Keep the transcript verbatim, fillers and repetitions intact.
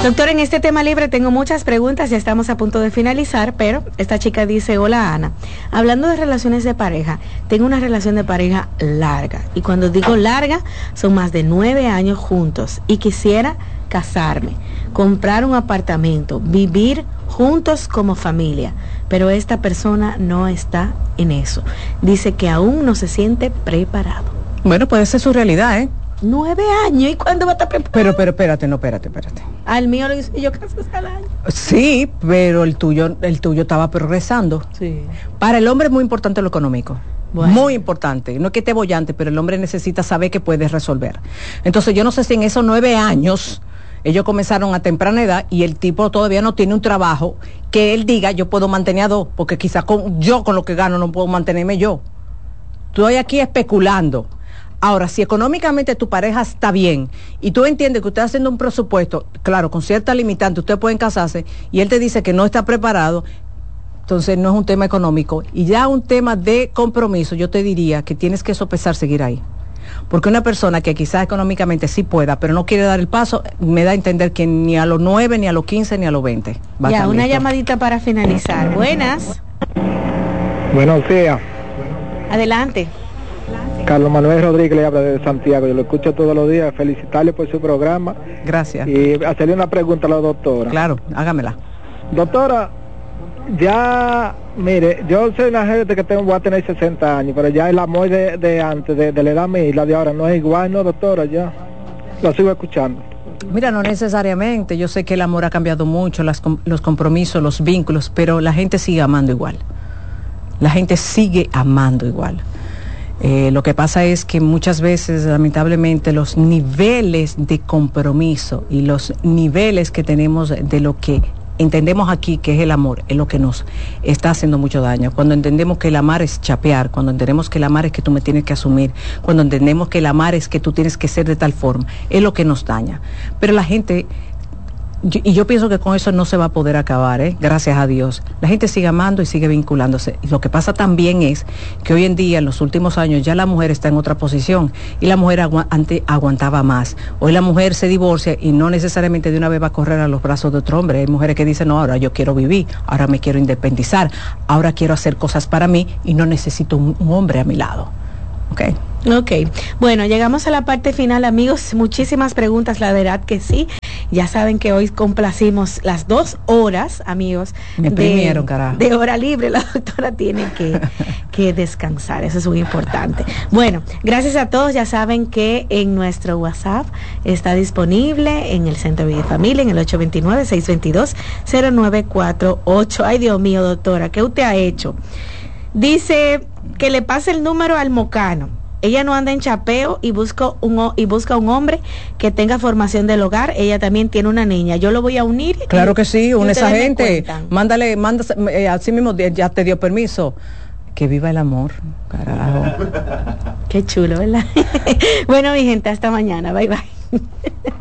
Doctor, en este tema libre tengo muchas preguntas, ya estamos a punto de finalizar, pero esta chica dice: hola Ana, hablando de relaciones de pareja, tengo una relación de pareja larga, y cuando digo larga, son más de nueve años juntos, y quisiera casarme, comprar un apartamento, vivir juntos como familia, pero esta persona no está en eso. Dice que aún no se siente preparado. Bueno, puede ser su realidad, ¿eh? Nueve años, ¿y cuándo va a estar preparado? Pero, pero, espérate, no, espérate, espérate. Al mío lo hice yo casi al año. Sí, pero el tuyo, el tuyo estaba progresando. Sí. Para el hombre es muy importante lo económico. Bueno. Muy importante. No es que esté bollante, pero el hombre necesita saber que puede resolver. Entonces, yo no sé si en esos nueve años ellos comenzaron a temprana edad y el tipo todavía no tiene un trabajo que él diga, yo puedo mantener a dos, porque quizás con, yo con lo que gano no puedo mantenerme yo. Estoy aquí especulando. Ahora, si económicamente tu pareja está bien y tú entiendes que usted está haciendo un presupuesto, claro, con cierta limitante, ustedes pueden casarse, y él te dice que no está preparado, entonces no es un tema económico. Y ya un tema de compromiso, yo te diría que tienes que sopesar seguir ahí. Porque una persona que quizás económicamente sí pueda, pero no quiere dar el paso, me da a entender que ni a los nueve, ni a los quince, ni a los veinte. Va Ya, una listo. llamadita para finalizar. Buenas. Buenos días. Adelante. Carlos Manuel Rodríguez le habla desde Santiago. Yo lo escucho todos los días. Felicitarle por su programa. Gracias. Y hacerle una pregunta a la doctora. Claro, hágamela. Doctora, ya, mire, yo soy una gente que tengo, voy a tener sesenta años, pero ya el amor de, de antes, de, de la edad mía y la de ahora no es igual, ¿no, doctora? Ya lo sigo escuchando. Mira, no necesariamente. Yo sé que el amor ha cambiado mucho, las, los compromisos, los vínculos, pero la gente sigue amando igual. La gente sigue amando igual. Eh, lo que pasa es que muchas veces, lamentablemente, los niveles de compromiso y los niveles que tenemos de lo que entendemos aquí que es el amor, es lo que nos está haciendo mucho daño. Cuando entendemos que el amar es chapear, cuando entendemos que el amar es que tú me tienes que asumir, cuando entendemos que el amar es que tú tienes que ser de tal forma, es lo que nos daña. Pero la gente... Yo, y yo pienso que con eso no se va a poder acabar, ¿eh? Gracias a Dios. La gente sigue amando y sigue vinculándose. Y lo que pasa también es que hoy en día, en los últimos años, ya la mujer está en otra posición y la mujer agu antes aguantaba más. Hoy la mujer se divorcia y no necesariamente de una vez va a correr a los brazos de otro hombre. Hay mujeres que dicen, no, ahora yo quiero vivir, ahora me quiero independizar, ahora quiero hacer cosas para mí y no necesito un, un hombre a mi lado. ¿Ok? Ok, bueno, llegamos a la parte final, amigos. Muchísimas preguntas, la verdad que sí. Ya saben que hoy complacimos las dos horas, amigos, Me de, carajo. de hora libre. La doctora tiene que, que descansar, eso es muy importante. Bueno, gracias a todos. Ya saben que en nuestro WhatsApp está disponible en el Centro de Vida y Familia, en el ocho dos nueve, seis dos dos, cero nueve cuatro ocho. Ay, Dios mío, doctora, ¿qué usted ha hecho? Dice que le pase el número al Mocano. Ella no anda en chapeo y busca un y busca un hombre que tenga formación del hogar. Ella también tiene una niña. Yo lo voy a unir. Claro que sí, une esa gente. Cuentan. Mándale, mándase, eh, así mismo ya te dio permiso. Que viva el amor, carajo. Qué chulo, ¿verdad? Bueno, mi gente, hasta mañana. Bye, bye.